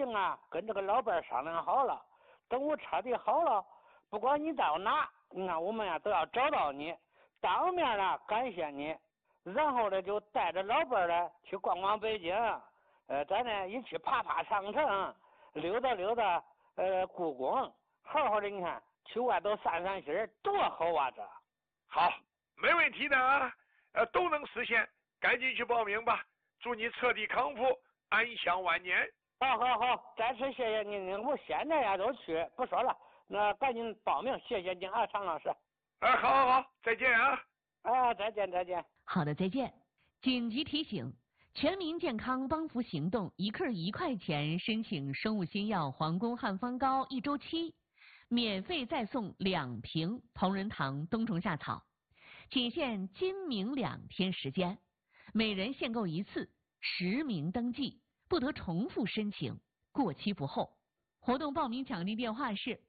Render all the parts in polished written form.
经啊跟这个老伴商量好了，等我彻底好了，不管你到哪，那我们呀都要找到你，当面呢感谢你，然后呢就带着老伴呢去逛逛北京，咱呢一起爬爬长城，溜达溜达故宫，好好的你看去外头散散心，多好啊这。 好，没问题的啊，都能实现，赶紧去报名吧，祝你彻底康复，安享晚年。 好，再次谢谢您，我现在呀都去，不说了，那赶紧报名，谢谢您啊，常老师。 好，再见啊。 再见。 好的，再见。紧急提醒：全民健康帮扶行动1克1块钱申请生物新药皇宫汉方膏1周期，免费再送2瓶同仁堂冬虫夏草，仅限今明2天时间，每人限购1次，10名登记，不得重复申请，过期不候。活动报名抢订电话是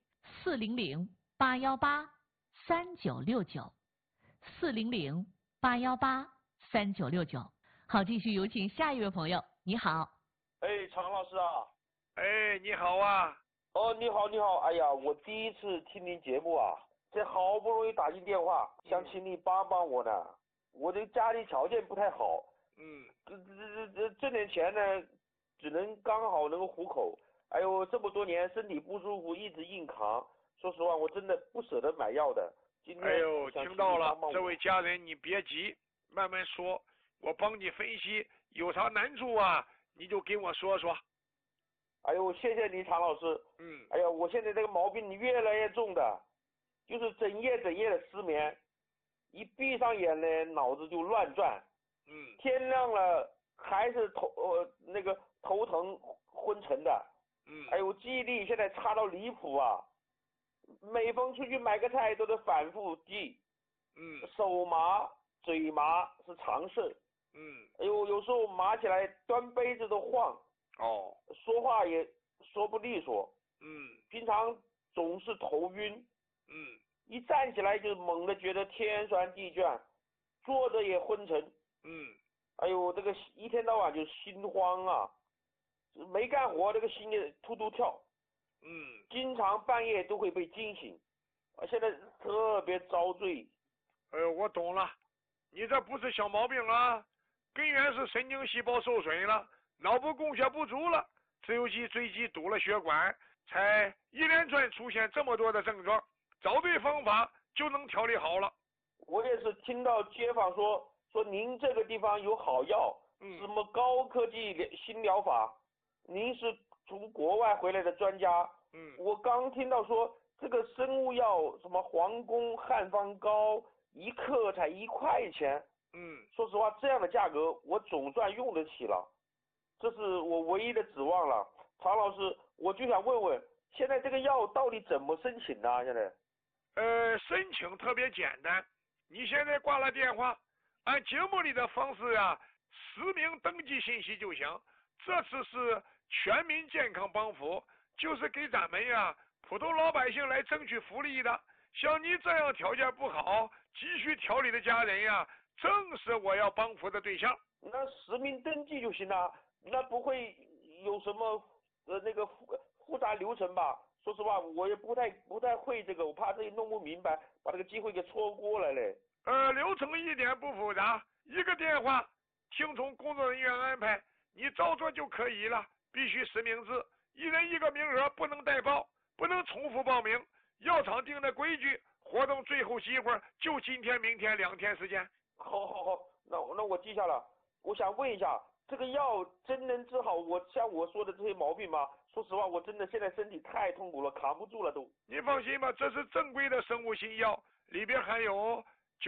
400-818-3969。400-818-3969。好，继续有请下一位朋友。你好。 常老师啊。 你好啊。 你好。哎呀，我第一次听您节目啊，这好不容易打进电话，想请你帮帮我呢。我这家里条件不太好，挣点钱呢，只能刚好能够糊口。哎呦，这么多年身体不舒服，一直硬扛。说实话，我真的不舍得买药的。今天听到了，这位家人你别急，慢慢说，我帮你分析，有啥难处啊，你就给我说说。 哎呦，谢谢你，常老师。哎呀，我现在这个毛病越来越重的，就是整夜的失眠，一闭上眼呢，脑子就乱转。天亮了还是头疼昏沉的。哎呦，记忆力现在差到离谱啊！每逢出去买个菜都得反复记。手麻嘴麻是常事。哎呦，有时候麻起来端杯子都晃。说话也说不利索。平常总是头晕。一站起来就猛地觉得天旋地转，坐着也昏沉。哎呦，这个一天到晚就心慌啊，没干活这个心也突突跳。经常半夜都会被惊醒，现在特别遭罪。 我懂了，你这不是小毛病啊，根源是神经细胞受损了，脑部供血不足了，自由基椎基堵了血管，才一连串出现这么多的症状，找对方法就能调理好了。 我也是听到街坊说您这个地方有好药，什么高科技新疗法，您是从国外回来的专家。我刚听到说这个生物药什么皇宫汉方膏1克才1块钱。说实话，这样的价格我总算用得起了，这是我唯一的指望了。常老师，我就想问问，现在这个药到底怎么申请呢？现在申请特别简单，你现在挂了电话，按节目里的方式啊实名登记信息就行。这次是全民健康帮扶，就是给咱们呀普通老百姓来争取福利的。像你这样条件不好急需调理的家人呀，正是我要帮扶的对象。 那实名登记就行了，那不会有什么复杂流程吧？说实话，我也不太会这个，我怕自己弄不明白，把这个机会给错过了嘞。 流程一点不复杂，一个电话，听从工作人员安排，你照做就可以了。必须实名制，1人1个名额，不能代报，不能重复报名。药厂定的规矩，活动最后机会就今天明天2天时间。 好，那我记下了。我想问一下，这个药真能治好像我说的这些毛病吗？说实话，我真的现在身体太痛苦了，扛不住了都。 你放心吧，这是正规的生物新药，里边含有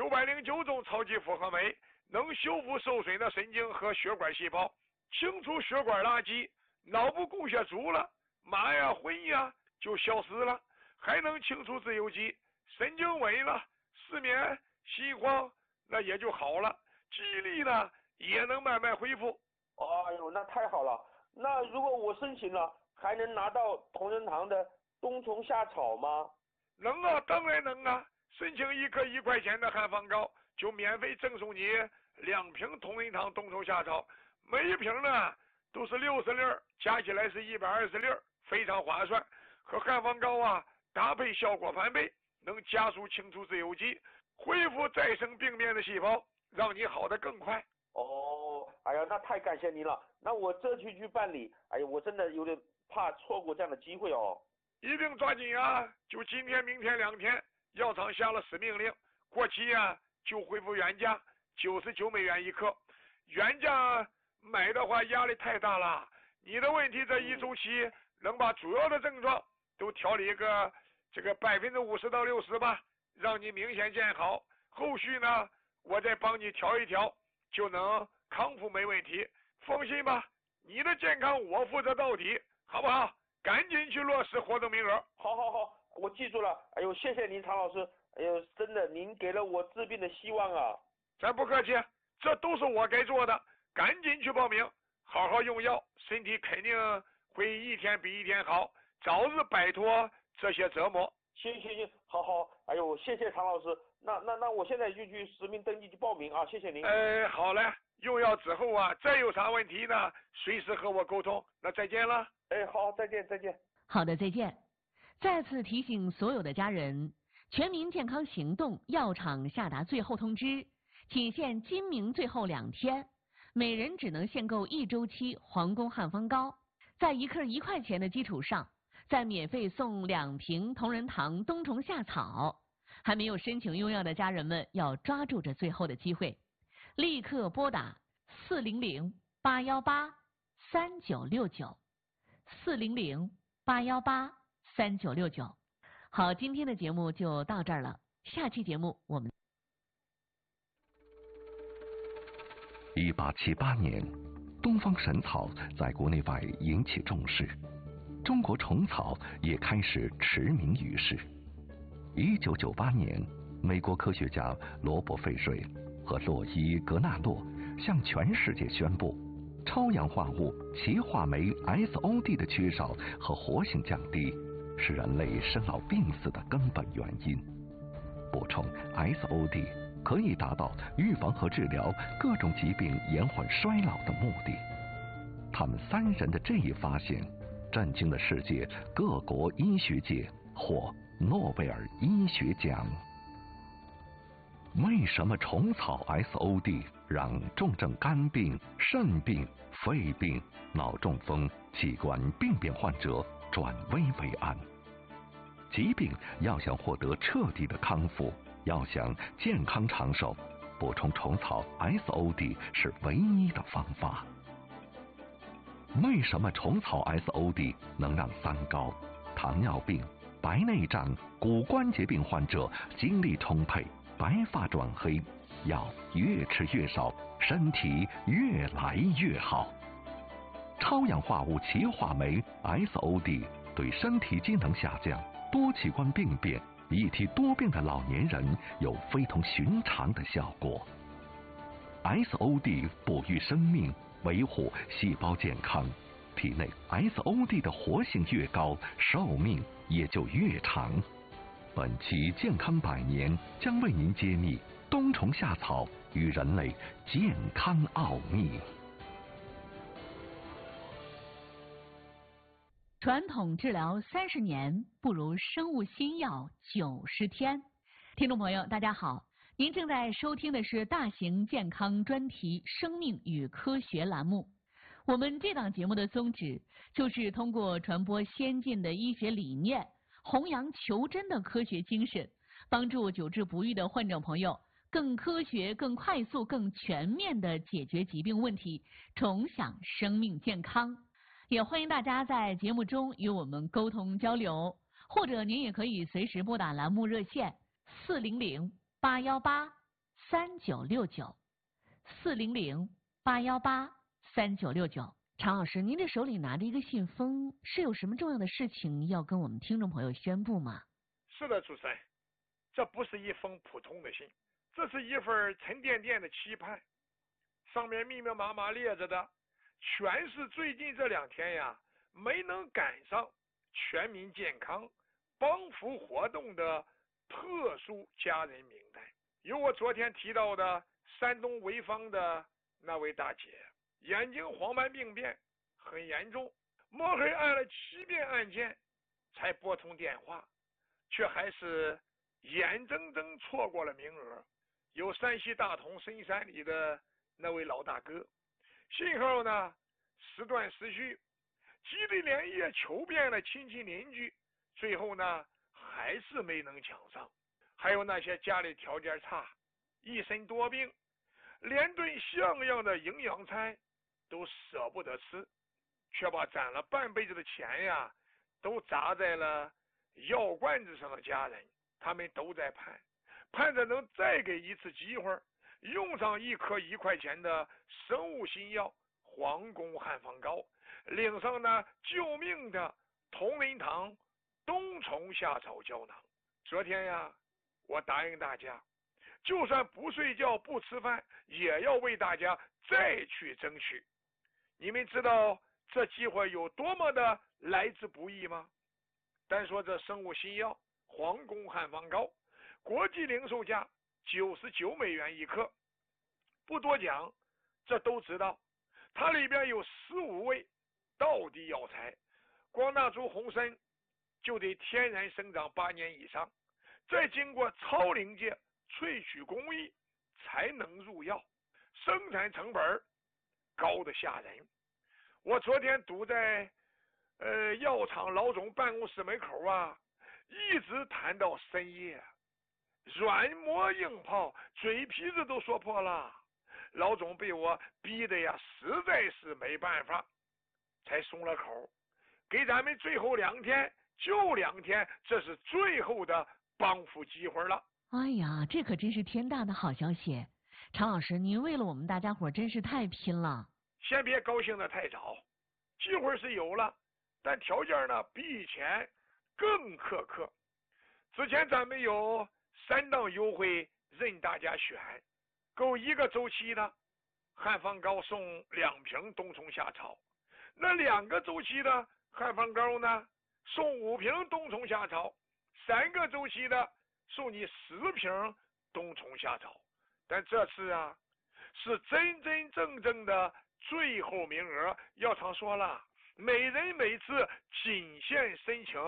909种超级复合酶，能修复受损的神经和血管细胞，清除血管垃圾，脑部供血足了，麻呀昏呀就消失了，还能清除自由基，神经萎了，失眠心慌那也就好了，记忆力呢也能慢慢恢复。 哎呦，那太好了。那如果我申请了，还能拿到同仁堂的冬虫夏草吗？ 能啊，当然能啊。申请1克1块钱的汉方膏，就免费赠送你2瓶同仁堂冬虫夏草，每一瓶呢都是60粒，加起来是120粒，非常划算。和汉方膏啊搭配效果翻倍，能加速清除自由基，恢复再生病变的细胞，让你好得更快。 哦，哎呀，那太感谢您了。那我这去办理，哎呀，我真的有点怕错过这样的机会哦。 一定抓紧啊！就今天、明天2天，药厂下了死命令，过期啊就恢复原价，99美元1克。原价买的话压力太大了。你的问题这一周期能把主要的症状都调理这个50%到60%吧，让你明显见好。后续呢，我再帮你调一调，就能康复没问题。放心吧，你的健康我负责到底，好不好？赶紧去落实活动名额。 好，我记住了。哎呦，谢谢您，常老师。哎呦，真的，您给了我治病的希望啊！ 咱不客气，这都是我该做的。赶紧去报名，好好用药，身体肯定会一天比一天好，早日摆脱这些折磨。 行，好。哎呦，谢谢常老师。那我现在就去实名登记去报名啊！谢谢您。 好嘞，用药之后啊，再有啥问题呢，随时和我沟通。那再见了。 好，再见。 好的，再见。再次提醒所有的家人，全民健康行动药厂下达最后通知，仅限今明最后2天，每人只能限购1周期皇宫汉方膏，在1克1块钱的基础上，再免费送2瓶同仁堂冬虫夏草。还没有申请用药的家人们要抓住这最后的机会，立刻拨打400-818-3969，400-818-3969。好，今天的节目就到这儿了，下期节目我们。 1878年，东方神草在国内外引起重视，中国虫草也开始驰名于世。1998年，美国科学家罗伯·费瑞和洛伊·格纳洛向全世界宣布，超氧化物歧化酶 SOD 的缺少和活性降低是人类生老病死的根本原因。补充 SOD 可以达到预防和治疗各种疾病延缓衰老的目的。他们3人的这一发现，震惊了世界各国医学界，获诺贝尔医学奖。为什么虫草 SOD 让重症肝病、肾病、肺病、脑中风、器官病变患者转危为安？疾病要想获得彻底的康复，要想健康长寿，补充虫草 SOD 是唯一的方法。为什么虫草 SOD 能让三高、糖尿病、白内障、骨关节病患者精力充沛、白发转黑，药越吃越少，身体越来越好？超氧化物歧化酶 SOD 对身体机能下降、多器官病变、一体多病的老年人有非同寻常的效果。SOD 哺育生命，维护细胞健康，体内 SOD 的活性越高，寿命也就越长。本期健康100年将为您揭秘冬虫夏草与人类健康奥秘。 传统治疗30年，不如生物新药90天。听众朋友，大家好，您正在收听的是大型健康专题《生命与科学》栏目。我们这档节目的宗旨就是通过传播先进的医学理念，弘扬求真的科学精神，帮助久治不愈的患者朋友更科学、更快速、更全面地解决疾病问题，重享生命健康。也欢迎大家在节目中与我们沟通交流，或者您也可以随时拨打栏目热线400-818-3969，400-818-3969。常老师，您这手里拿着一个信封，是有什么重要的事情要跟我们听众朋友宣布吗？ 是的，主持人，这不是一封普通的信，这是一份沉甸甸的期盼，上面密密麻麻列着的全是最近这2天呀没能赶上全民健康帮扶活动的特殊家人名单，有我昨天提到的山东潍坊的那位大姐，眼睛黄斑病变， 很严重。摸黑按了7遍按键才拨通电话，却还是眼睁睁错过了名额。有山西大同深山里的那位老大哥，信号呢时断时续，急得连夜求遍了亲戚邻居，最后呢还是没能抢上。还有那些家里条件差，一身多病，连顿像样的营养菜都舍不得吃，却把攒了半辈子的钱呀都砸在了药罐子上的家人，他们都在盼着能再给一次机会，用上1颗1块钱的生物新药皇宫汉方膏，领上那救命的同仁堂冬虫夏草胶囊。昨天呀，我答应大家，就算不睡觉不吃饭，也要为大家再去争取。你们知道这机会有多么的来之不易吗？单说这生物新药皇宫汉方膏，国际零售价99美元1克，不多讲，这都知道。它里边有15味道地药材，光那株红参就得天然生长8年以上，再经过超临界萃取工艺才能入药，生产成本高得吓人。我昨天堵在药厂老总办公室门口啊，一直谈到深夜，软磨硬泡，嘴皮子都说破了。老总被我逼得呀，实在是没办法，才松了口，给咱们最后2天，就2天，这是最后的帮扶机会了。 哎呀，这可真是天大的好消息！常老师，您为了我们大家伙真是太拼了。 先别高兴得太早，机会是有了，但条件呢比以前更苛刻。之前咱们有3档优惠任大家选，够1个周期的汉方膏送2瓶冬虫夏草，那2个周期的汉方膏呢送5瓶冬虫夏草，3个周期的送你10瓶冬虫夏草。但这次啊是真真正正的最后名额，药厂说了，每人每次仅限申请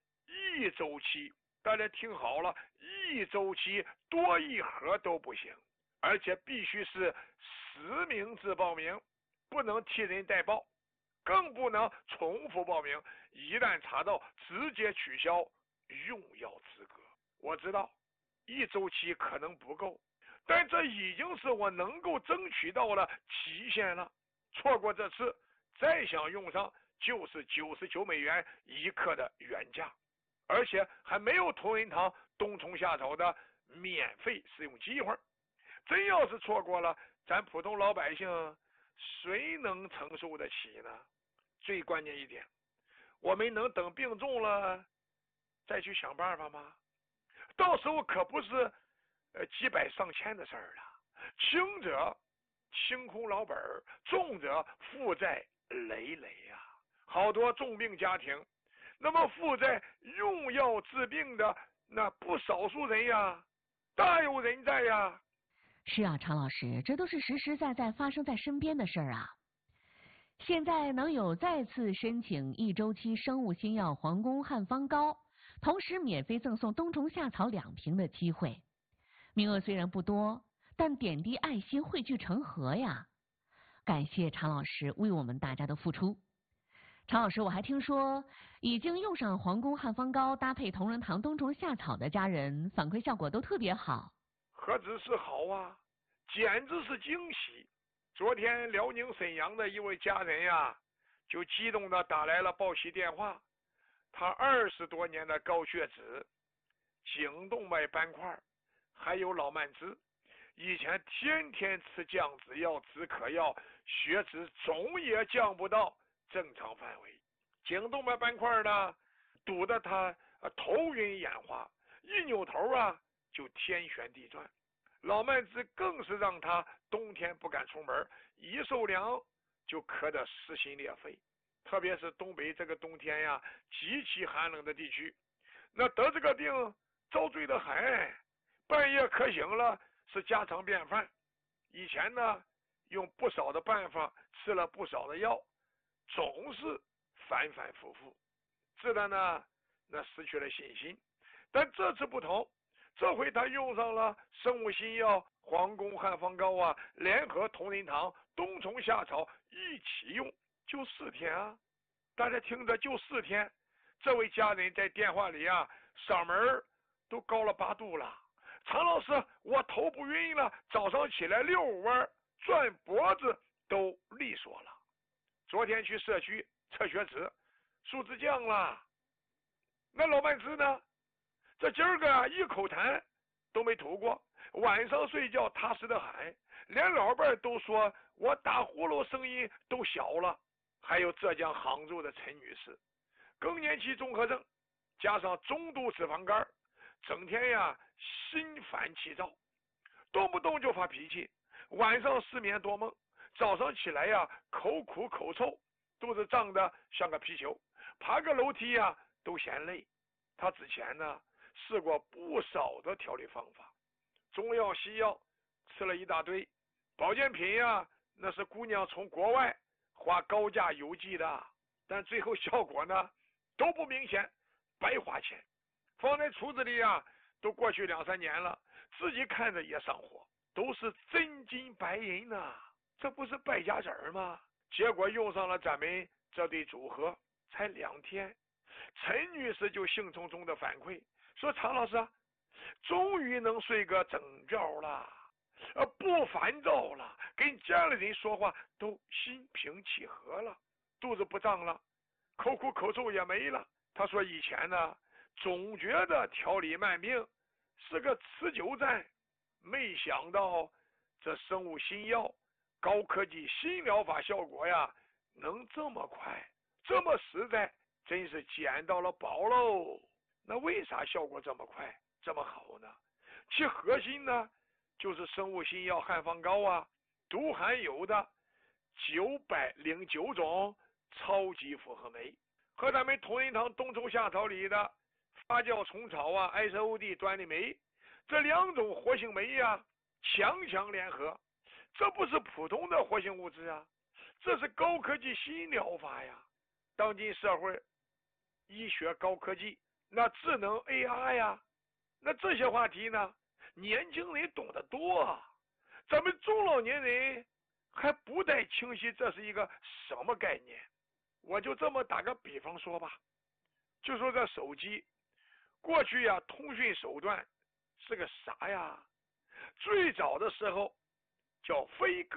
1周期。大家听好了，1周期多1盒都不行，而且必须是实名制报名，不能替人代报，更不能重复报名，一旦查到直接取消用药资格。我知道1周期可能不够，但这已经是我能够争取到了期限了，错过这次再想用上就是99美元1克的原价，而且还没有同仁堂冬虫夏草的免费使用机会。真要是错过了，咱普通老百姓谁能承受得起呢？最关键一点，我们能等病重了再去想办法吗？到时候可不是几百上千的事儿了，轻者清空老本，重者负债累累呀。好多重病家庭，那么负债用药治病的那不少数人呀，大有人在呀。 是啊，常老师，这都是实实在在发生在身边的事儿啊。现在能有再次申请1周期生物新药皇宫汉方膏，同时免费赠送冬虫夏草2瓶的机会，名额虽然不多，但点滴爱心汇聚成河呀。感谢常老师为我们大家的付出。常老师，我还听说已经用上皇宫汉方膏搭配同仁堂冬虫夏草的家人反馈效果都特别好。 何止是好啊，简直是惊喜。昨天辽宁沈阳的一位家人呀，就激动地打来了报喜电话。他20多年的高血脂、颈动脉斑块还有老慢支，以前天天吃降脂药、止渴药，血脂总也降不到正常范围。颈动脉斑块呢堵得他头晕眼花，一扭头啊就天旋地转。老慢支更是让他冬天不敢出门，一受凉就咳得撕心裂肺。特别是东北这个冬天呀，极其寒冷的地区，那得这个病遭罪的很，半夜咳醒了是家常便饭。以前呢用不少的办法，吃了不少的药， 总是反反复复，使得呢那失去了信心。但这次不同，这回他用上了生物新药黄宫汉方膏啊，联合同仁堂、冬虫夏草一起用，就4天啊！大家听着，就4天。这位家人在电话里啊，嗓门都高了8度了。常老师，我头不晕了，早上起来遛弯，转脖子都利索了。昨天去社区测血脂，数值降了。那老曼芝呢？这今儿个啊，一口痰都没吐过，晚上睡觉踏实的很，连老伴都说我打呼噜声音都小了。还有浙江杭州的陈女士，更年期综合症加上中度脂肪肝，整天呀心烦气躁，动不动就发脾气，晚上失眠多梦，早上起来呀口苦口臭，肚子胀得像个皮球，爬个楼梯呀都嫌累。他之前呢试过不少的调理方法，中药西药吃了一大堆，保健品呀那是姑娘从国外花高价邮寄的，但最后效果呢都不明显，白花钱。放在橱子里啊都过去2、3年了，自己看着也上火，都是真金白银呐，这不是败家子儿吗？结果用上了咱们这对组合，才2天，陈女士就兴冲冲的反馈说，常老师，终于能睡个整觉了，不烦躁了，跟家里人说话都心平气和了，肚子不胀了，口苦口臭也没了。他说以前呢总觉得调理慢病是个持久战，没想到这生物新药高科技新疗法效果呀能这么快这么实在，真是捡到了宝喽。那为啥效果这么快这么好呢？其核心呢就是生物新药汉方膏啊，独含有的909种超级复合酶，和咱们同仁堂冬虫夏草里的发酵虫草啊、SOD 端粒酶这2种活性酶呀强强联合，这不是普通的活性物质啊，这是高科技新疗法呀。当今社会医学高科技，那智能 AI 呀，那这些话题呢年轻人懂得多啊，咱们中老年人还不太清晰这是一个什么概念。我就这么打个比方说吧，就说这手机过去呀通讯手段是个啥呀？最早的时候叫飞鸽